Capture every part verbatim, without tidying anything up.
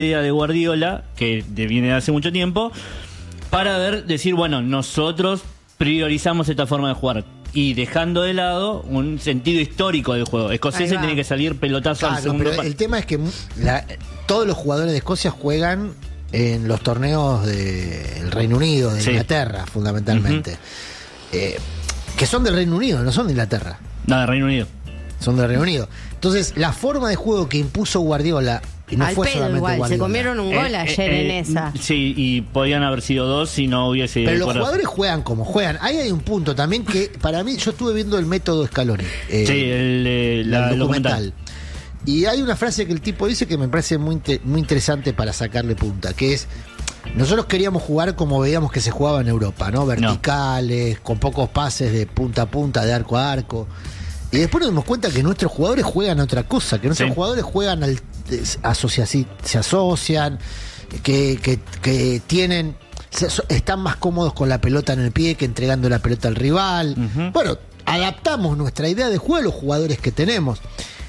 idea de Guardiola, que viene de hace mucho tiempo, para ver, decir, bueno, nosotros priorizamos esta forma de jugar y dejando de lado un sentido histórico del juego. Escoceses tiene que salir pelotazo claro, al segundo. Pero el tema es que la, todos los jugadores de Escocia juegan en los torneos del Reino Unido, de sí. Inglaterra, fundamentalmente. Uh-huh. eh, que son del Reino Unido, no son de Inglaterra. No, del Reino Unido. Son del Reino Unido. Entonces, la forma de juego que impuso Guardiola, y no Al fue pedo solamente igual, Guardiola. Se comieron un gol eh, ayer eh, en esa. Sí, y podían haber sido dos si no hubiese... Pero los bueno, jugadores juegan como juegan. Ahí hay un punto también que, para mí, yo estuve viendo el método Scaloni. Eh, sí, el, eh, la, el documental. documental. Y hay una frase que el tipo dice que me parece muy, muy interesante para sacarle punta, que es: nosotros queríamos jugar como veíamos que se jugaba en Europa, ¿no? Verticales, no. con pocos pases de punta a punta, de arco a arco. Y después nos dimos cuenta que nuestros jugadores juegan a otra cosa, que nuestros sí. jugadores juegan al, asocia, se asocian, que, que, que tienen, se, están más cómodos con la pelota en el pie que entregando la pelota al rival. Uh-huh. Bueno, adaptamos nuestra idea de juego a los jugadores que tenemos.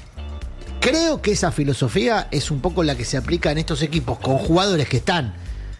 Creo que esa filosofía es un poco la que se aplica en estos equipos con jugadores que están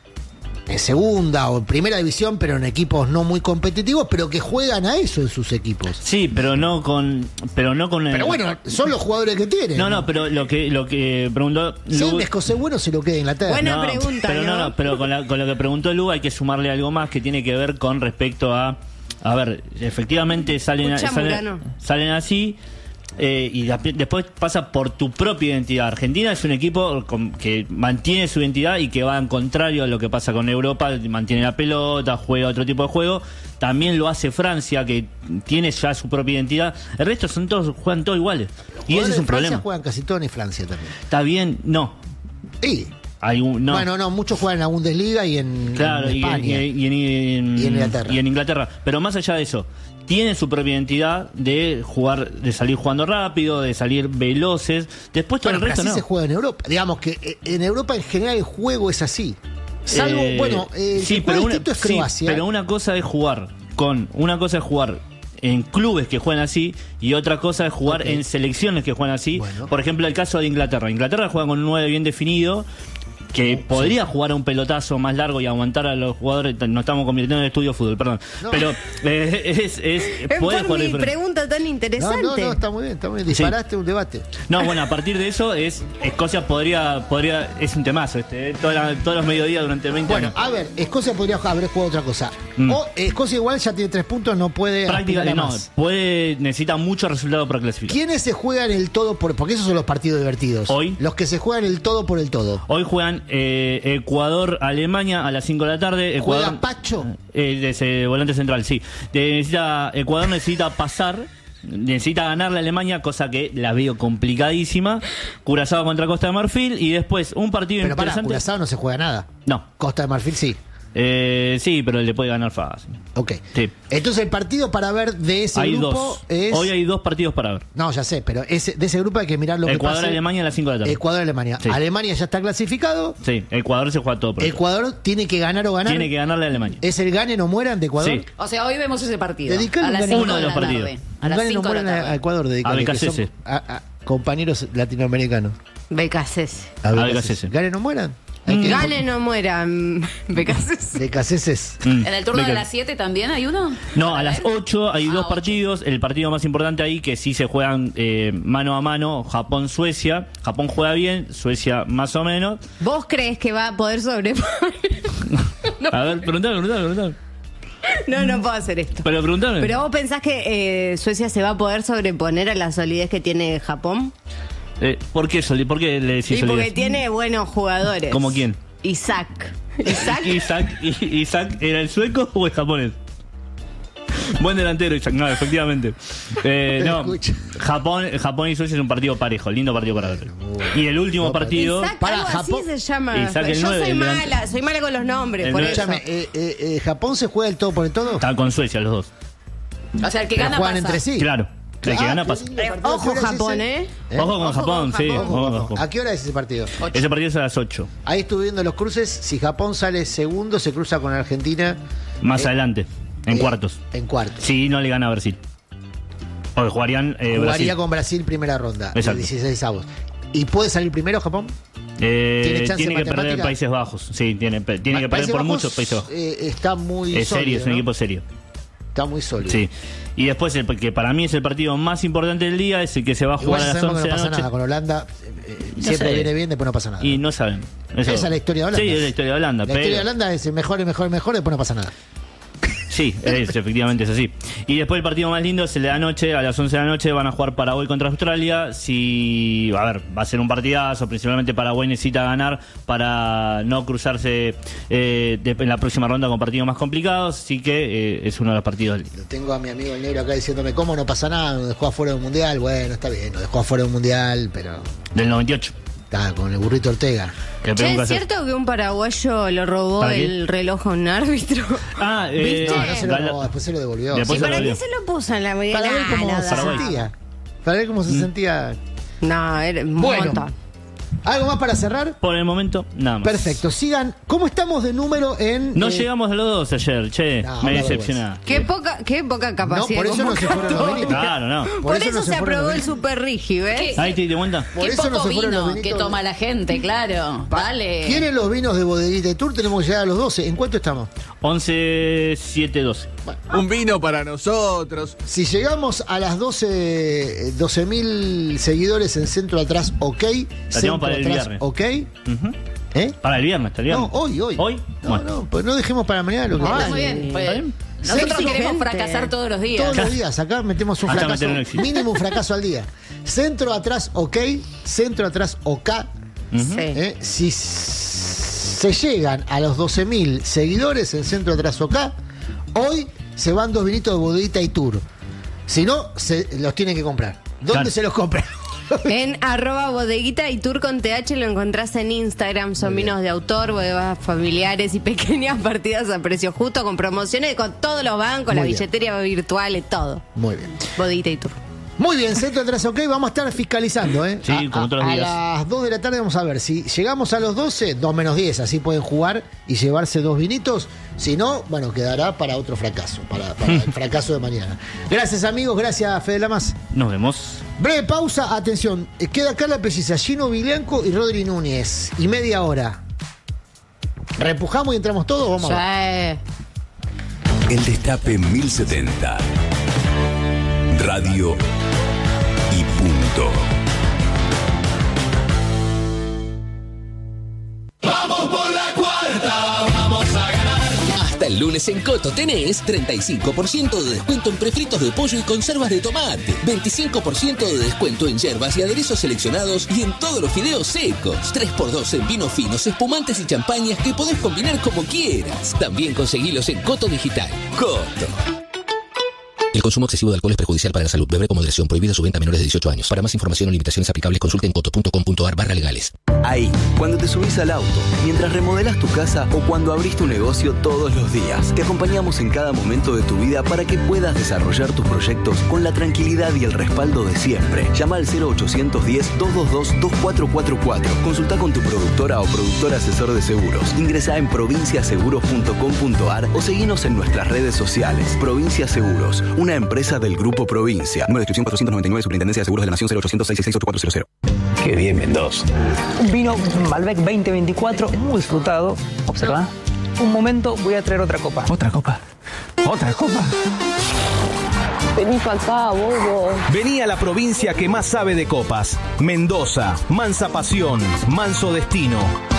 en segunda o en primera división, pero en equipos no muy competitivos, pero que juegan a eso en sus equipos. Sí, pero no con, pero no con. Pero el... bueno, son los jugadores que tienen. No, no, pero lo que lo que preguntó. Si Lu... un escocés bueno se lo queda en Inglaterra. Buena no, pregunta. Pero no, no, no pero con, la, con lo que preguntó Lu hay que sumarle algo más que tiene que ver con respecto a, a ver, efectivamente salen, salen, salen así. Eh, y después pasa por tu propia identidad. Argentina es un equipo con, que mantiene su identidad y que va en contrario a lo que pasa con Europa, mantiene la pelota, juega otro tipo de juego. También lo hace Francia, que tiene ya su propia identidad. El resto son todos, juegan todos iguales. Y ese es un problema. Juegan casi todos en Francia también. Está bien, no. Sí. Hay un, no. Bueno, no, muchos juegan en la Bundesliga y en, claro, en España. Y, y, y, en, y, en, y en Inglaterra. Y en Inglaterra. Pero más allá de eso, tienen su propia identidad de jugar, de salir jugando rápido, de salir veloces. Después todo bueno, el resto así no. se juega en Europa. Digamos que en Europa en general el juego es así. Salvo, eh, bueno, eh, sí, pero una, es Croacia. Sí, pero una cosa es jugar con, una cosa es jugar en clubes que juegan así y otra cosa es jugar okay. en selecciones que juegan así. Bueno. Por ejemplo, el caso de Inglaterra. Inglaterra juega con un nueve bien definido, que sí. podría jugar a un pelotazo más largo y aguantar a los jugadores. No estamos convirtiendo en estudio de fútbol, perdón. No. Pero eh, es, es, es puede por jugar mi pregunta tan interesante. No, no, no, está muy bien, está muy bien. Disparaste sí. un debate. No, bueno, a partir de eso es Escocia podría, podría es un temazo este, eh, toda la, todos los mediodías durante veinte bueno, años. Bueno, a ver, Escocia podría haber jugado otra cosa. Mm. O Escocia igual ya tiene tres puntos, no puede. Prácticamente no, más. puede, necesita muchos resultados para clasificar. ¿Quiénes se juegan el todo por? Porque esos son los partidos divertidos. Hoy. Los que se juegan el todo por el todo. Hoy juegan eh, Ecuador-Alemania a las cinco de la tarde. Ecuador, ¿Juega Pacho? Eh, de ese volante central, sí. De, necesita, Ecuador necesita pasar, necesita ganarle a Alemania, cosa que la veo complicadísima. Curazao contra Costa de Marfil y después un partido pero interesante. Pero para, Curazao no se juega nada. No. Costa de Marfil sí. Eh, sí, pero le puede ganar fácil. Ok. Sí. Entonces el partido para ver de ese hay grupo dos. es... Hoy hay dos partidos para ver. No, ya sé, pero ese, de ese grupo hay que mirar lo Ecuador, que pasa. Alemania a las cinco de la tarde. Ecuador-Alemania. Sí. Alemania ya está clasificado. Sí, Ecuador se juega todo por Ecuador eso. Tiene que ganar o ganar. Tiene que ganarle a Alemania. ¿Es el gane no mueran de Ecuador? Sí. O sea, hoy vemos ese partido. Dedicale a las uno de los partidos. A las gane no cinco de la mueran tarde. a Ecuador, dedicale. A B K C S. A, a compañeros latinoamericanos. B K C S. A B K C S. ¿Gane no mueran? Que... Gane no mueran. B K C S. B K C S. Mm. ¿En el turno de las siete también hay uno? No, a las ocho hay ah, dos ocho. partidos. El partido más importante ahí, que sí se juegan eh, mano a mano, Japón-Suecia. Japón juega bien, Suecia más o menos. ¿Vos crees que va a poder sobreponer? no. A ver, preguntame, preguntame, preguntame. No, no puedo hacer esto. Pero preguntame. ¿Pero vos pensás que eh, Suecia se va a poder sobreponer a la solidez que tiene Japón? Eh, ¿Por qué, Soli? ¿Por qué le decís sí, solidez? porque tiene buenos jugadores. ¿Cómo quién? Isaac. ¿Isaac? Isaac, ¿Isaac era el sueco o el japonés? Buen delantero, Isaac. No, efectivamente. Eh, no, Japón, Japón y Suecia es un partido parejo, lindo partido para ver. Y el último no, partido. Isaac, para algo Japón, así se llama. Isaac, el Yo nueve, soy el mala, delante. soy mala con los nombres. El Por nueve. eso. Eh, eh, eh, ¿Japón se juega el todo por el todo? Está con Suecia los dos. O sea, el que Pero gana juegan pasa. entre sí. Claro. El que Ah, gana pasa. Eh, ojo Japón, ¿eh? ¿Eh? Ojo con Ojo Japón, con sí. Japón. Ojo con Ojo. Japón. ¿A qué hora es ese partido? Ocho. Ese partido es a las ocho. Ahí estuve viendo los cruces. Si Japón sale segundo, se cruza con Argentina. Más eh, adelante, en eh, cuartos. En cuartos. Sí, no le gana a Brasil. Porque jugarían eh, Jugaría Brasil. con Brasil primera ronda. Exacto. dieciséis avos. ¿Y puede salir primero Japón? Eh, ¿Tiene chance tiene que perder matemática? Países Bajos. Sí, tiene, tiene que perder Países por Bajos, muchos Países Bajos. eh, está muy Es sólido, serio, es un ¿no? equipo serio. Está muy sólido. Sí. Y después, el que para mí es el partido más importante del día, es el que se va a Igual jugar a las sabemos once que de no la pasa noche. nada con Holanda. eh, eh, No siempre sé. viene bien, después no pasa nada. Y no saben. Eso- Esa es la historia de Holanda. Sí, es la historia de Holanda. La pero... historia de Holanda es el mejor, el mejor, el mejor, después no pasa nada. Sí, es, efectivamente es así. Y después el partido más lindo es el de la noche, a las once de la noche van a jugar Paraguay contra Australia. Si, a ver, va a ser un partidazo, principalmente Paraguay necesita ganar para no cruzarse eh, de, en la próxima ronda con partidos más complicados, así que eh, es uno de los partidos del día. Lo tengo a mi amigo el negro acá diciéndome, ¿cómo no pasa nada? Nos dejó afuera de un mundial. Bueno, está bien, nos dejó afuera de un mundial, pero Del noventa y ocho. está con el burrito Ortega. Que Che, nunca ¿es se- cierto que un paraguaso lo robó ¿Para qué? el reloj a un árbitro? Ah, eh, ¿Viste? No, no se lo Gala- robó, después se lo devolvió. Después ¿Y se para lo qué dio. se lo puso en la medida? Para ver cómo Nah, se no, Paraguay. sentía. Para ver cómo se sentía. No, era un Bueno. montón. ¿Algo más para cerrar? Por el momento, nada más. Perfecto. Sigan. ¿Cómo estamos de número en...? No eh, llegamos a los dos ayer, che, No, me una decepciona. Qué poca, qué poca No, capacidad. por eso de no se fueron los convocatoria. Benito. Claro, no. Por, Por eso eso, no se se fueron aprobó los el Benito. Super Rigi, ¿ves? ¿Qué? Ahí te diste cuenta. Por Qué eso no poco se fueron vino los que Benitos. toma la gente, claro. Vale. ¿Quieren los vinos de Bodeguita y Tour? Tenemos que llegar a los doce. ¿En cuánto estamos? once, siete, doce. Un vino para nosotros. Si llegamos a las doce mil seguidores en Centro Atrás, ok. Centro tenemos para el Atrás, viernes. ok. Ujú. ¿Eh? Para el viernes, está el No, viernes. hoy, hoy. ¿Hoy? No, Bueno. no, pues no dejemos para mañana lo que Ay, Está pasa. muy bien. pues, ¿Está bien? nosotros Sexy queremos gente. fracasar todos los días. Todos los días, acá metemos un Hasta fracaso. meter un éxito. Mínimo un fracaso al día. Centro Atrás, ok. Centro Atrás, ok. Sí. ¿Eh? Si se llegan a los doce mil seguidores en Centro Atrás OK, hoy se van dos vinitos de Bodeguita y Tour. Si no, se los tienen que comprar. ¿Dónde Claro. se los compran? En arroba bodeguita y tour con T H lo encontrás en Instagram. Son vinos de autor, bodegas familiares y pequeñas partidas a precio justo, con promociones, con todos los bancos, Muy la bien. billetera virtual, todo. Muy bien. Bodeguita y tour. Muy bien, Centro Atrás OK, vamos a estar fiscalizando, ¿eh? Sí, a, como a- todos los a días. las dos de la tarde vamos a ver si llegamos a los doce, dos menos diez, así pueden jugar y llevarse dos vinitos. Si no, bueno, quedará para otro fracaso, para, para el fracaso de mañana. Gracias, amigos, gracias, Fede Lamas. Nos vemos. Breve pausa, atención, eh, queda Carla Precisa, Gino Viglianco y Rodri Núñez. Y media hora. ¿Repujamos y entramos todos? Vamos a ver. Sí. El Destape mil setenta. Radio y punto. Hasta el lunes en Coto tenés treinta y cinco por ciento de descuento en prefritos de pollo y conservas de tomate, veinticinco por ciento de descuento en hierbas y aderezos seleccionados y en todos los fideos secos, tres por dos en vinos finos, espumantes y champañas que podés combinar como quieras. También conseguilos en Coto Digital. Coto. El consumo excesivo de alcohol es perjudicial para la salud. Beber con moderación. Prohibida su venta a menores de dieciocho años. Para más información o limitaciones aplicables, consulte en coto punto com punto ar barra legales. Ahí, cuando te subís al auto, mientras remodelas tu casa o cuando abrís tu negocio todos los días. Te acompañamos en cada momento de tu vida para que puedas desarrollar tus proyectos con la tranquilidad y el respaldo de siempre. Llama al cero ochocientos diez, doscientos veintidós, veinticuatro cuarenta y cuatro. Consulta con tu productora o productor asesor de seguros. Ingresa en provincia seguros punto com punto ar o seguinos en nuestras redes sociales. Provincia Seguros, una empresa del Grupo Provincia. Número de inscripción cuatrocientos noventa y nueve, Superintendencia de Seguros de la Nación, cero ochocientos, seiscientos sesenta y seis, ochenta y cuatro cero. Qué bien, Mendoza. Un vino Malbec veinte veinticuatro, muy disfrutado. Observa. Un momento, voy a traer otra copa. ¿Otra copa? ¿Otra copa? Vení para acá, bobo. Vení a la provincia que más sabe de copas. Mendoza, mansa pasión, manso destino.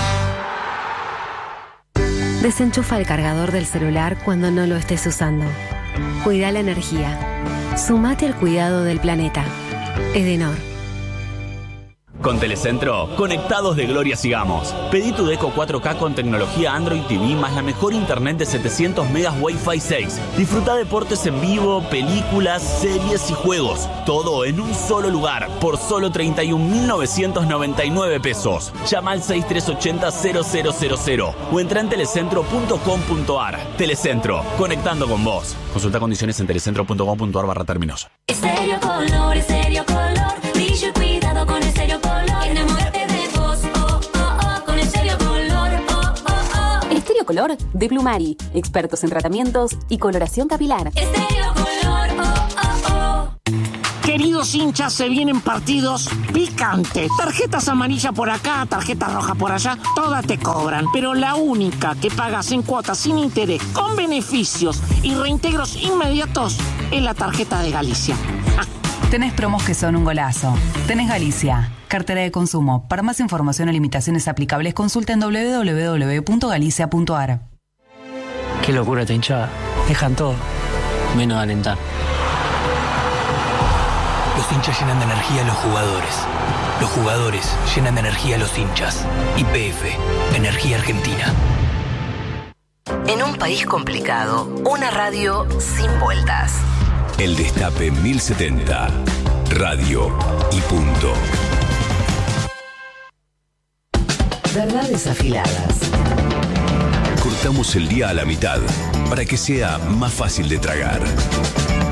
Desenchufa el cargador del celular cuando no lo estés usando. Cuida la energía. Sumate al cuidado del planeta. Edenor. Con Telecentro, conectados de gloria sigamos. Pedí tu Deco cuatro K con tecnología Android T V más la mejor internet de setecientos megas Wi-Fi seis. Disfruta deportes en vivo, películas, series y juegos. Todo en un solo lugar, por solo treinta y un mil novecientos noventa y nueve pesos. Llama al seis tres ochenta, cero cero cero cero o entra en telecentro punto com punto ar. Telecentro, conectando con vos. Consulta condiciones en telecentro punto com punto ar barra términos. Estéreo Color, Estéreo Color, brillo y cuidado con Estéreo Color. Enamórate de vos, oh, oh, oh, con Estéreo Color, oh, oh, oh. Estéreo Color de Plumari, expertos en tratamientos y coloración capilar. Estéreo Color, oh, oh, oh. Queridos hinchas, se vienen partidos picantes. Tarjetas amarillas por acá, tarjetas rojas por allá, todas te cobran. Pero la única que pagas en cuotas sin interés, con beneficios y reintegros inmediatos, es la tarjeta de Galicia. Ah. Tenés promos que son un golazo. Tenés Galicia, cartera de consumo. Para más información o limitaciones aplicables, consulta en doble u doble u doble u punto galicia punto a r. Qué locura esta hinchada. Dejan todo, menos alentar. Los hinchas llenan de energía a los jugadores. Los jugadores llenan de energía a los hinchas. Y P F, Energía Argentina. En un país complicado, una radio sin vueltas. El Destape mil setenta. Radio y punto. Verdades afiladas. Cortamos el día a la mitad para que sea más fácil de tragar.